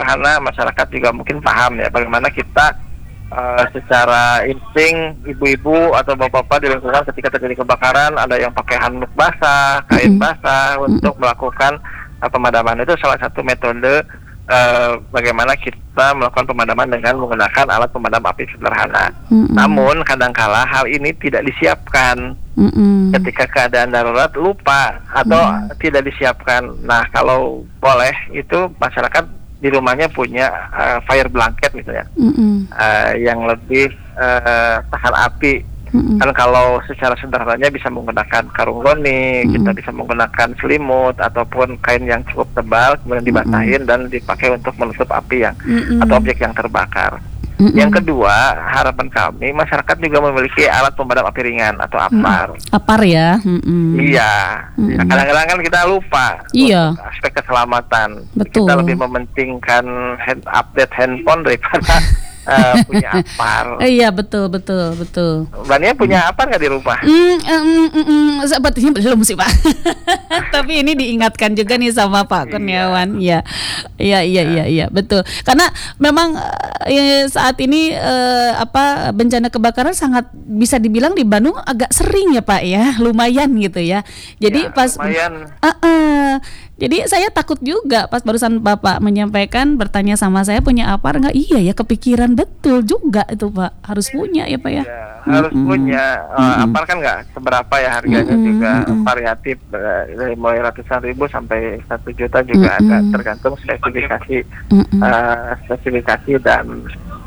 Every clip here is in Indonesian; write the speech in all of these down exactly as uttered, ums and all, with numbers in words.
sederhana, masyarakat juga mungkin paham ya bagaimana kita uh, secara insting ibu-ibu atau bapak-bapak di lingkungan ketika terjadi kebakaran ada yang pakai handuk basah, kain basah untuk melakukan uh, pemadaman. Itu salah satu metode uh, bagaimana kita melakukan pemadaman dengan menggunakan alat pemadam api sederhana. Mm-hmm. Namun kadangkala hal ini tidak disiapkan. Mm-mm. Ketika keadaan darurat lupa atau mm. tidak disiapkan. Nah, kalau boleh itu masyarakat di rumahnya punya uh, fire blanket misalnya, uh, yang lebih uh, tahan api. Mm-mm. Kan kalau secara sederhananya bisa menggunakan karung goni, mm-mm. kita bisa menggunakan selimut ataupun kain yang cukup tebal kemudian dibasahin mm-mm. dan dipakai untuk menutup api yang mm-mm. atau objek yang terbakar. Mm-mm. Yang kedua, harapan kami masyarakat juga memiliki alat pemadam api ringan atau APAR. Mm. APAR ya. Mm-mm. Iya. Mm-mm. Ya, kadang-kadang kan kita lupa iya. aspek keselamatan. Betul. Kita lebih mementingkan hand, update handphone daripada uh, punya APAR. Iya betul betul betul. Bania punya APAR nggak di rumah? Mm, mm, mm, mm, sepertinya belum sih Pak. Tapi ini diingatkan juga nih sama Pak Kurniawan. Iya, iya, iya, iya, iya, betul. Karena memang eh, saat ini eh, apa bencana kebakaran sangat bisa dibilang di Bandung agak sering ya Pak ya, lumayan gitu ya. Jadi ya, pas. Lumayan. Uh, uh, Jadi saya takut juga pas barusan Bapak menyampaikan bertanya sama saya punya APAR nggak? Iya ya kepikiran betul juga itu Pak harus punya ya Pak ya. Ya harus mm-hmm. punya. Uh, mm-hmm. APAR kan nggak seberapa ya harganya mm-hmm. juga mm-hmm. variatif dari mulai ratusan ribu sampai satu juta juga mm-hmm. ada tergantung spesifikasi mm-hmm. uh, spesifikasi dan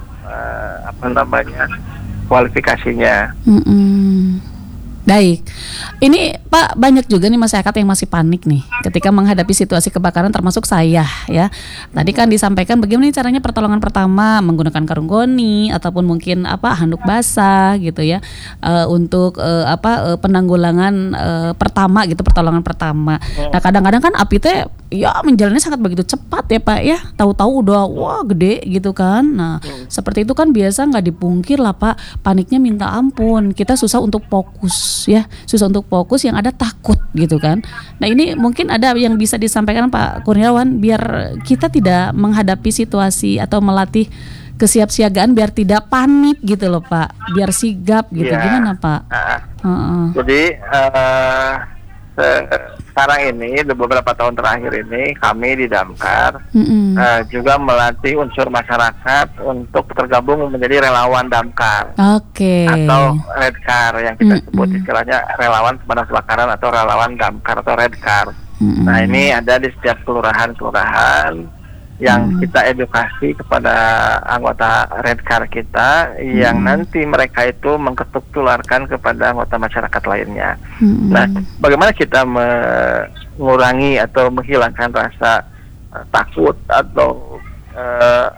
uh, apa namanya kualifikasinya. Mm-hmm. Baik, ini Pak banyak juga nih masyarakat yang masih panik nih ketika menghadapi situasi kebakaran termasuk saya ya. Tadi kan disampaikan bagaimana caranya pertolongan pertama menggunakan karung goni ataupun mungkin apa handuk basah gitu ya uh, untuk uh, apa uh, penanggulangan uh, pertama gitu pertolongan pertama. Nah kadang-kadang kan api teh ya menjalannya sangat begitu cepat ya Pak ya. Tahu-tahu udah wah gede gitu kan. Nah seperti itu kan biasa nggak dipungkir lah Pak, paniknya minta ampun. Kita susah untuk fokus ya, susah untuk fokus yang ada takut gitu kan. Nah ini mungkin ada yang bisa disampaikan Pak Kurniawan biar kita tidak menghadapi situasi atau melatih kesiapsiagaan biar tidak panik gitu loh Pak, biar sigap gitu ya. Gimana Pak? Uh, uh-uh. Jadi uh, sekarang ini beberapa tahun terakhir ini kami di Damkar uh, juga melatih unsur masyarakat untuk tergabung menjadi relawan Damkar okay. atau Redcar yang kita Mm-mm. sebut istilahnya relawan pemadam kebakaran atau relawan Damkar atau Redcar. Mm-mm. Nah ini ada di setiap kelurahan-kelurahan yang hmm. kita edukasi kepada anggota Redcar kita hmm. yang nanti mereka itu mengketuk tularkan kepada anggota masyarakat lainnya. Hmm. Nah, bagaimana kita mengurangi atau menghilangkan rasa uh, takut atau uh,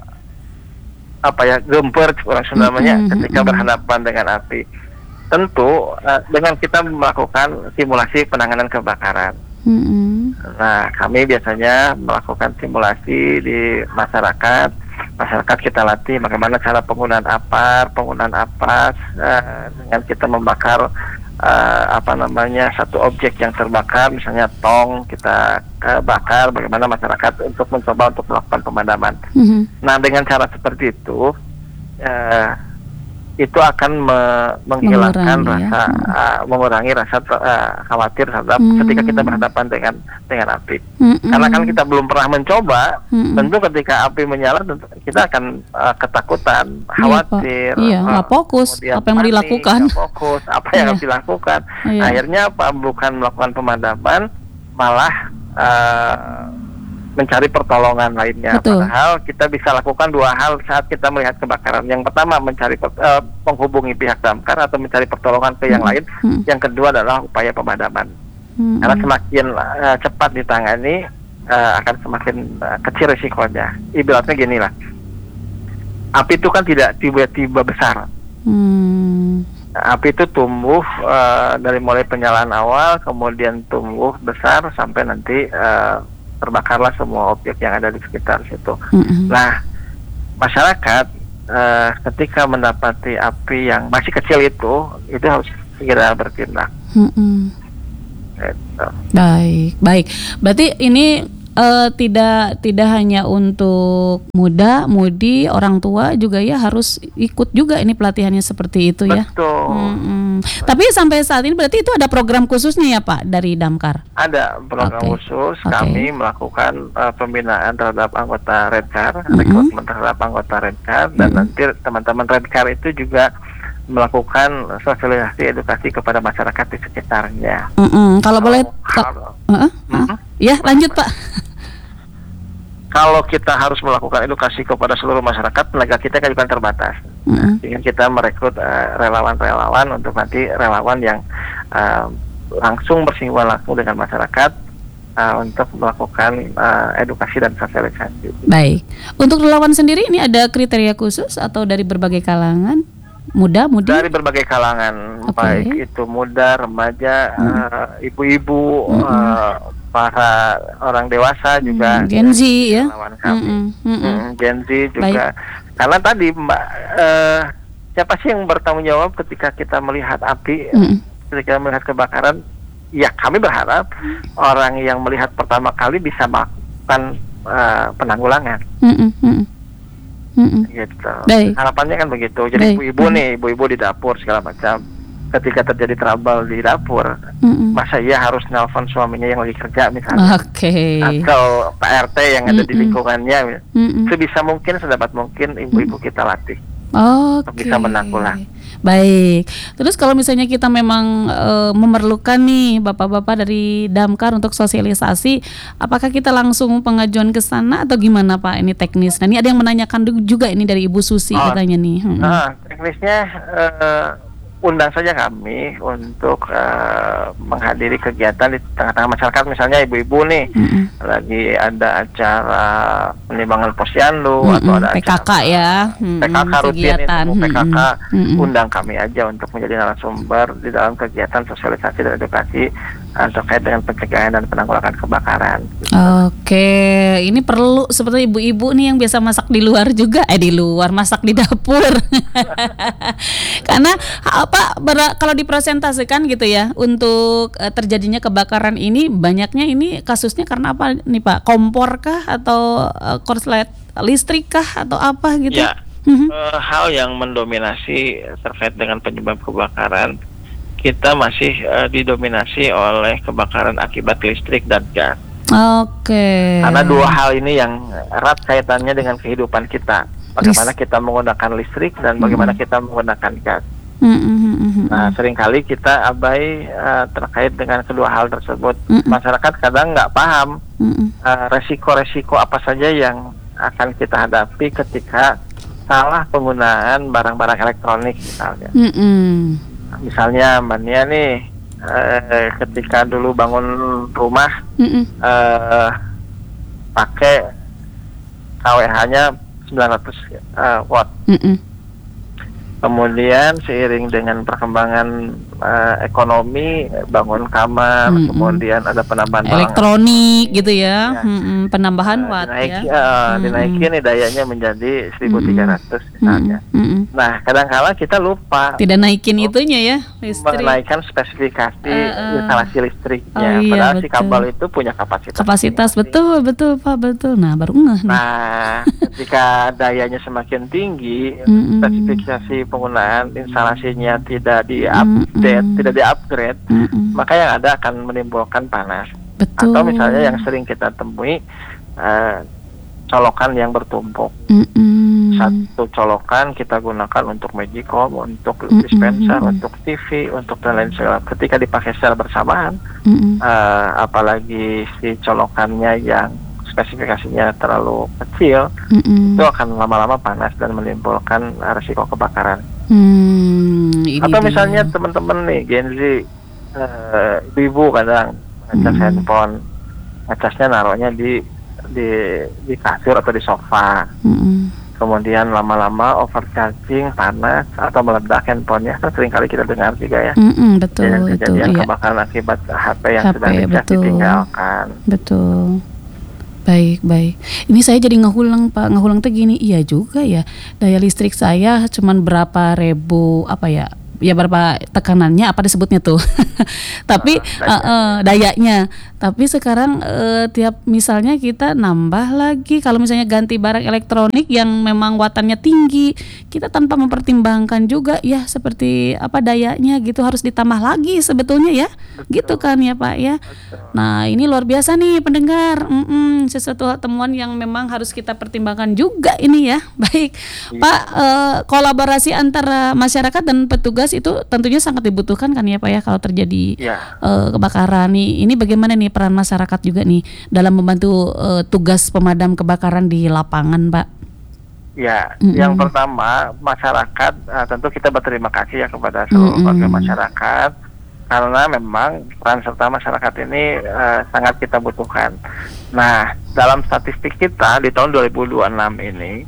apa ya gemper orang namanya hmm. ketika berhadapan dengan api? Tentu uh, dengan kita melakukan simulasi penanganan kebakaran. Mm-hmm. Nah, kami biasanya melakukan simulasi di masyarakat. Masyarakat kita latih bagaimana cara penggunaan APAR, penggunaan APAS uh, dengan kita membakar uh, apa namanya satu objek yang terbakar, misalnya tong kita uh, bakar. Bagaimana masyarakat untuk mencoba untuk melakukan pemadaman. Mm-hmm. Nah, dengan cara seperti itu. Uh, itu akan me- menghilangkan mengurangi, rasa ya. uh, mengurangi rasa uh, khawatir terhadap hmm. ketika kita berhadapan dengan dengan api. Hmm. Karena kan kita belum pernah mencoba, hmm. tentu ketika api menyala tentu kita akan uh, ketakutan, khawatir, iya, nggak uh, fokus apa yang mau dilakukan, fokus apa yang harus dilakukan. Iya. Akhirnya apa bukan melakukan pemadaman, malah uh, mencari pertolongan lainnya. Betul. Padahal kita bisa lakukan dua hal saat kita melihat kebakaran. Yang pertama mencari uh, menghubungi pihak damkar atau mencari pertolongan ke yang hmm. lain. Hmm. Yang kedua adalah upaya pemadaman. Hmm. Karena semakin uh, cepat ditangani uh, akan semakin uh, kecil risikonya. Ibaratnya gini lah. Api itu kan tidak tiba-tiba besar. Hmm. Api itu tumbuh uh, dari mulai penyalaan awal, kemudian tumbuh besar sampai nanti uh, terbakarlah semua objek yang ada di sekitar situ. Mm-hmm. Nah, masyarakat uh, ketika mendapati api yang masih kecil itu, itu harus segera bertindak. Mm-hmm. Gitu. Baik, baik. Berarti ini uh, tidak tidak hanya untuk muda, mudi, orang tua juga ya harus ikut juga ini pelatihannya seperti itu ya. Betul. Hmm, tapi sampai saat ini berarti itu ada program khususnya ya Pak dari Damkar? Ada program okay. khusus. Okay. Kami melakukan uh, pembinaan terhadap anggota Redcar, mm-hmm. rekrutmen terhadap anggota Redcar, dan mm-hmm. nanti teman-teman Redcar itu juga melakukan sosialisasi edukasi kepada masyarakat di sekitarnya. Mm-hmm. Kalau oh, boleh, hal, uh, uh, uh, ya lanjut Pak. Kalau kita harus melakukan edukasi kepada seluruh masyarakat, tenaga kita kan juga terbatas. Mm-hmm. Sehingga kita merekrut uh, relawan-relawan untuk nanti relawan yang uh, langsung bersinggungan langsung dengan masyarakat uh, untuk melakukan uh, edukasi dan sosialisasi. Baik. Untuk relawan sendiri ini ada kriteria khusus atau dari berbagai kalangan? Muda, mudi? Dari berbagai kalangan, okay. baik itu muda, remaja, hmm. uh, ibu-ibu, hmm. uh, para orang dewasa juga. Hmm. Gen Z ya? Kami. Hmm. Hmm. Hmm. Gen Z juga. Baik. Karena tadi Mbak, uh, siapa sih yang bertanggung jawab ketika kita melihat api, hmm. ketika melihat kebakaran? Ya kami berharap hmm. orang yang melihat pertama kali bisa melakukan uh, penanggulangan. Hmm. Hmm. Mm-mm. Gitu. Baik. Harapannya kan begitu. Jadi Baik. ibu-ibu mm. nih, ibu-ibu di dapur segala macam. Ketika terjadi trouble di dapur, Mm-mm. masa ia harus nelpon suaminya yang lagi kerja misalnya, okay. atau Pak R T yang ada Mm-mm. di lingkungannya. Mm-mm. Sebisa mungkin, sedapat mungkin ibu-ibu kita latih okay. untuk bisa menanggulang. Baik. Terus kalau misalnya kita memang e, memerlukan nih bapak-bapak dari Damkar untuk sosialisasi, apakah kita langsung pengajuan ke sana atau gimana Pak? Ini teknis. Nah, ini ada yang menanyakan juga ini dari Ibu Susi oh, katanya nih. Hmm. Nah, teknisnya e, undang saja kami untuk uh, menghadiri kegiatan di tengah-tengah masyarakat, misalnya ibu-ibu nih mm-hmm. lagi ada acara penimbangan posyandu mm-hmm. atau ada P K K acara ya mm-hmm. P K K rutin itu P K K mm-hmm. undang kami aja untuk menjadi narasumber di dalam kegiatan sosialisasi dan edukasi uh, terkait dengan pencegahan dan penanggulangan kebakaran gitu. Oke, ini perlu seperti ibu-ibu nih yang biasa masak di luar juga eh di luar masak di dapur karena apa ber- kalau dipresentasikan gitu ya untuk uh, terjadinya kebakaran ini banyaknya ini kasusnya karena apa nih Pak? Kompor kah atau uh, korslet listrik kah atau apa gitu? Ya, mm-hmm. uh, hal yang mendominasi terkait dengan penyebab kebakaran kita masih uh, didominasi oleh kebakaran akibat listrik dan gas. Oke. Okay. Karena dua hal ini yang erat kaitannya dengan kehidupan kita. Bagaimana kita menggunakan listrik dan bagaimana mm-hmm. kita menggunakan gas. Mm-hmm. Nah, seringkali kita abai uh, terkait dengan kedua hal tersebut. Mm-hmm. Masyarakat kadang nggak paham mm-hmm. uh, resiko-resiko apa saja yang akan kita hadapi ketika salah penggunaan barang-barang elektronik misalnya. Mm-hmm. Misalnya Mania nih, uh, ketika dulu bangun rumah mm-hmm. uh, pakai K W H-nya sembilan ratus uh, watt. Mm-hmm. Kemudian seiring dengan perkembangan uh, ekonomi, bangun kamar, mm-hmm. kemudian ada penambahan elektronik barang, gitu ya, ya. Mm-hmm. penambahan uh, watt dinaiki, ya, uh, mm-hmm. dinaikin nih dayanya menjadi seribu tiga ratus mm-hmm. misalnya. Mm-hmm. Nah, kadang-kala kita lupa tidak naikin oh, itunya ya, listrik. Menaikkan spesifikasi uh, uh. instalasi listriknya, oh, iya, padahal betul. si kabel itu punya kapasitas. Kapasitas betul, betul Pak, betul. Nah, baru ngeh. Nah, ketika dayanya semakin tinggi, mm-hmm. spesifikasi penggunaan instalasinya tidak di-update, mm-hmm. tidak di-upgrade, mm-hmm. maka yang ada akan menimbulkan panas. Betul. Atau misalnya yang sering kita temui uh, colokan yang bertumpuk. Mm-hmm. Satu colokan kita gunakan untuk magicom, untuk mm-hmm. dispenser, untuk T V, untuk dan lain segala. Ketika dipakai secara bersamaan, mm-hmm. uh, apalagi si colokannya yang spesifikasinya terlalu kecil, mm-hmm. itu akan lama-lama panas dan menimbulkan uh, risiko kebakaran. Hmm, Atau misalnya dia. teman-teman nih Gen Z, uh, ibu kadang ngecas mm-hmm. handphone, ngecasnya naruhnya di di di kasur atau di sofa, mm-hmm. kemudian lama-lama overcharging, panas atau meledak handphonenya, kan sering kali kita dengar juga ya. Mm-hmm, betul, kejadian betul, kebakaran iya. akibat H P yang H P, sedang dicas ditinggalkan. Betul. Baik, baik. Ini saya jadi ngehulang Pak, ngehulang tuh gini, iya juga ya. Daya listrik saya cuman berapa ribu apa ya? ya berapa tekanannya apa disebutnya tuh. Tapi uh, uh, dayanya. Tapi sekarang uh, tiap misalnya kita nambah lagi, kalau misalnya ganti barang elektronik yang memang watannya tinggi, kita tanpa mempertimbangkan juga ya seperti apa dayanya gitu, harus ditambah lagi sebetulnya ya. Betul. Gitu kan ya Pak ya. Betul. Nah ini luar biasa nih pendengar, Mm-mm, sesuatu temuan yang memang harus kita pertimbangkan juga ini ya. Baik ya. Pak, uh, kolaborasi antara masyarakat dan petugas itu tentunya sangat dibutuhkan kan ya Pak ya kalau terjadi ya. uh, kebakaran nih. Ini bagaimana nih peran masyarakat juga nih dalam membantu uh, tugas pemadam kebakaran di lapangan, Pak? Ya, mm-hmm. yang pertama masyarakat uh, tentu kita berterima kasih ya kepada seluruh mm-hmm. warga masyarakat karena memang peran serta masyarakat ini uh, sangat kita butuhkan. Nah, dalam statistik kita di tahun dua ribu dua puluh enam ini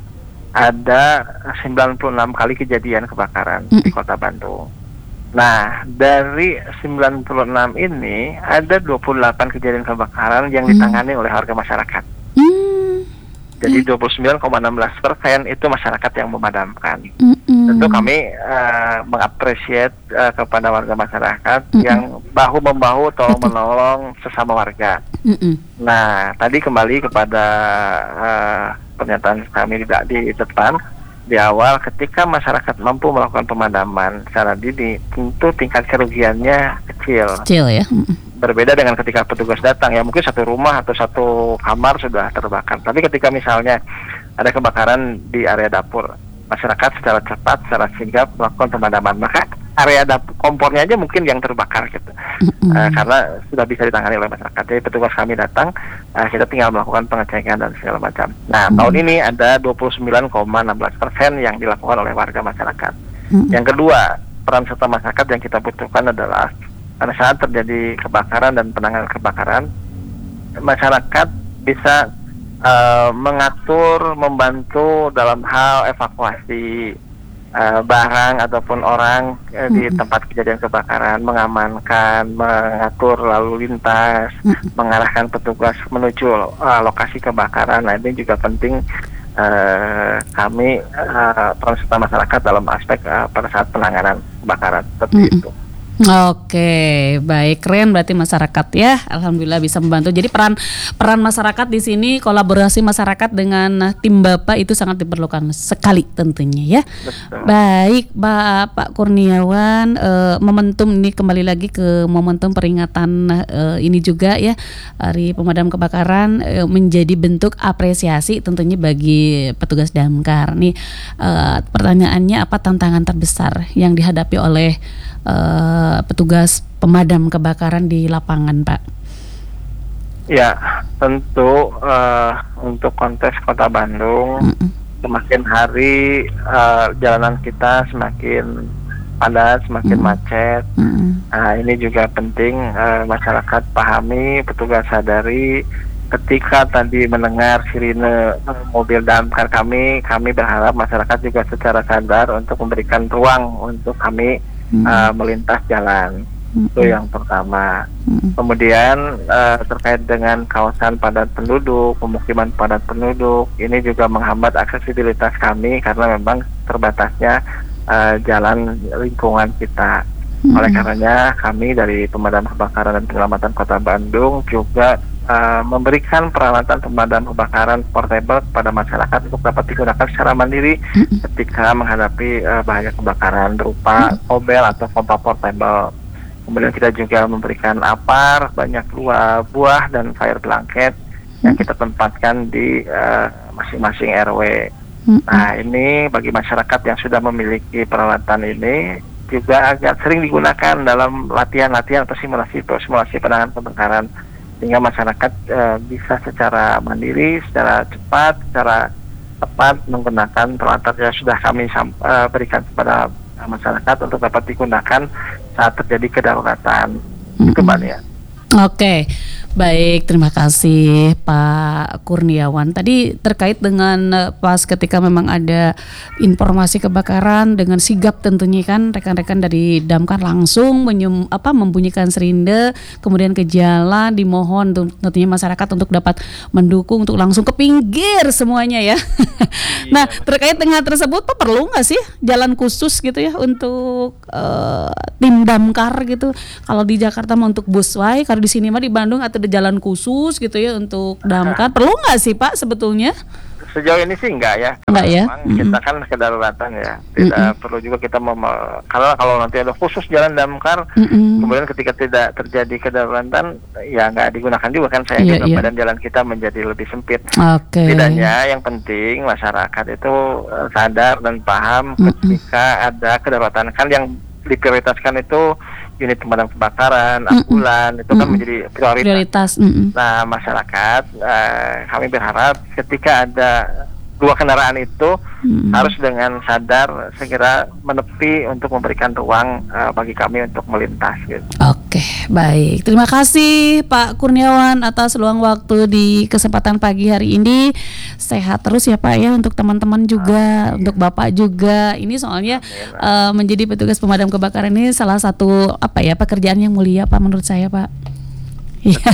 ada sembilan puluh enam kali kejadian kebakaran mm-hmm. di Kota Bandung. Nah, dari sembilan puluh enam ini ada dua puluh delapan kejadian kebakaran yang ditangani hmm. oleh warga masyarakat. Hmm. Jadi dua puluh sembilan koma satu enam persen itu masyarakat yang memadamkan. Hmm. Tentu kami uh, mengapresiasi uh, kepada warga masyarakat hmm. yang bahu-membahu tolong-menolong sesama warga. Hmm. Nah, tadi kembali kepada uh, pernyataan kami di, di depan. Di awal ketika masyarakat mampu melakukan pemadaman secara dini, tentu tingkat kerugiannya kecil. Kecil ya. Berbeda dengan ketika petugas datang ya mungkin satu rumah atau satu kamar sudah terbakar. Tapi ketika misalnya ada kebakaran di area dapur, masyarakat secara cepat, secara sigap melakukan pemadaman, maka area dapur kompornya aja mungkin yang terbakar gitu. Mm-hmm. Uh, karena sudah bisa ditangani oleh masyarakat. Jadi petugas kami datang, uh, kita tinggal melakukan pengecekan dan segala macam. Nah, mm-hmm. tahun ini ada dua puluh sembilan koma satu enam persen yang dilakukan oleh warga masyarakat. Mm-hmm. Yang kedua, peran serta masyarakat yang kita butuhkan adalah pada saat terjadi kebakaran dan penanganan kebakaran, masyarakat bisa uh, mengatur, membantu dalam hal evakuasi Uh, barang ataupun orang uh, di mm-hmm. tempat kejadian kebakaran, mengamankan, mengatur lalu lintas, mm-hmm. mengarahkan petugas menuju uh, lokasi kebakaran. Nah, ini juga penting uh, kami uh, peran serta masyarakat dalam aspek uh, pada saat penanganan kebakaran seperti mm-hmm. itu. Oke, baik, keren berarti masyarakat ya, alhamdulillah bisa membantu. Jadi peran peran masyarakat di sini, kolaborasi masyarakat dengan tim Bapak itu sangat diperlukan sekali tentunya ya. Betul. Baik, Bapak Kurniawan, uh, momentum ini kembali lagi ke momentum peringatan uh, ini juga ya, Hari Pemadam Kebakaran uh, menjadi bentuk apresiasi tentunya bagi petugas damkar. Nih, uh, pertanyaannya apa tantangan terbesar yang dihadapi oleh Uh, petugas pemadam kebakaran di lapangan, Pak? Ya, tentu uh, untuk konteks Kota Bandung, mm-mm. semakin hari uh, jalanan kita semakin padat, semakin mm-mm. macet. Mm-mm. Nah, ini juga penting uh, masyarakat pahami, petugas sadari. Ketika tadi mendengar sirine mobil damkar kami, kami berharap masyarakat juga secara sadar untuk memberikan ruang untuk kami Hmm. Uh, melintas jalan. hmm. Itu yang pertama. hmm. Kemudian uh, terkait dengan kawasan padat penduduk, pemukiman padat penduduk, ini juga menghambat aksesibilitas kami karena memang terbatasnya uh, jalan lingkungan kita. hmm. Oleh karenanya kami dari Pemadam Kebakaran dan Penyelamatan Kota Bandung juga Uh, memberikan peralatan pemadam kebakaran portable kepada masyarakat untuk dapat digunakan secara mandiri mm-hmm. ketika menghadapi uh, bahaya kebakaran berupa mm-hmm. mobile atau pompa portable. Kemudian kita juga memberikan apar, banyak buah, buah dan fire blanket mm-hmm. yang kita tempatkan di uh, masing-masing R W. Mm-hmm. Nah, ini bagi masyarakat yang sudah memiliki peralatan ini juga agak sering digunakan dalam latihan-latihan atau simulasi-simulasi penanganan kebakaran, sehingga masyarakat e, bisa secara mandiri, secara cepat, secara tepat menggunakan peralatan yang sudah kami sam- e, berikan kepada masyarakat untuk dapat digunakan saat terjadi kedaruratan. Mm-hmm. Itu Mbak Nia. Oke, Baik, terima kasih Pak Kurniawan. Tadi terkait dengan eh, pas ketika memang ada informasi kebakaran dengan sigap tentunya kan rekan-rekan dari damkar langsung menyum, apa membunyikan serinde, kemudian ke jalan, dimohon tuh, tentunya masyarakat untuk dapat mendukung untuk langsung ke pinggir semuanya ya. Nah, terkait dengan tersebut Pak, perlu nggak sih jalan khusus gitu ya untuk eh, tim damkar gitu? Kalau di Jakarta mah untuk busway, kalau di sini mah di Bandung atau ada jalan khusus gitu ya untuk damkar, perlu nggak sih Pak sebetulnya? Sejauh ini sih enggak ya, Enggak ya? memang mm-hmm. kita kan kedaruratan ya, tidak mm-hmm. perlu juga kita mem kalau kalau nanti ada khusus jalan damkar, mm-hmm. kemudian ketika tidak terjadi kedaruratan ya nggak digunakan juga kan, saya yeah, juga yeah. badan jalan kita menjadi lebih sempit. Okay. Setidaknya yang penting masyarakat itu uh, sadar dan paham mm-hmm. ketika ada kedaruratan, kan yang diprioritaskan itu unit pemadam kebakaran, ambulan, mm-mm. itu kan mm-mm. menjadi prioritas. prioritas. Nah, masyarakat, uh, kami berharap ketika ada dua kendaraan itu mm-mm. harus dengan sadar segera menepi untuk memberikan ruang uh, bagi kami untuk melintas. Gitu. Oke, baik. Terima kasih Pak Kurniawan atas luang waktu di kesempatan pagi hari ini. Sehat terus ya Pak ya, untuk teman-teman juga, Amin. Untuk Bapak juga. Ini soalnya uh, menjadi petugas pemadam kebakaran ini salah satu apa ya pekerjaan yang mulia Pak menurut saya Pak. Iya.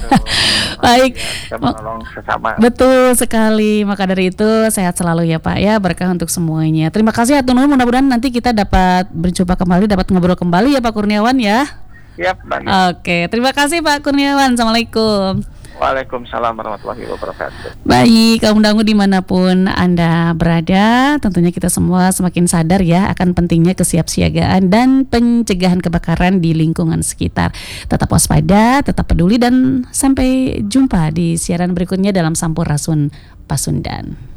Baik. Ya, menolong sesama. Betul sekali. Maka dari itu sehat selalu ya Pak ya, berkah untuk semuanya. Terima kasih Atur Nuhun, mudah-mudahan nanti kita dapat berjumpa kembali, dapat ngobrol kembali ya Pak Kurniawan ya. Siap, Mbak. Oke, terima kasih Pak Kurniawan. Assalamualaikum. Waalaikumsalam warahmatullahi wabarakatuh. Baik, kaum dangu dimanapun Anda berada, tentunya kita semua semakin sadar ya akan pentingnya kesiapsiagaan dan pencegahan kebakaran di lingkungan sekitar. Tetap waspada, tetap peduli, dan sampai jumpa di siaran berikutnya dalam Sampurasun Pasundan.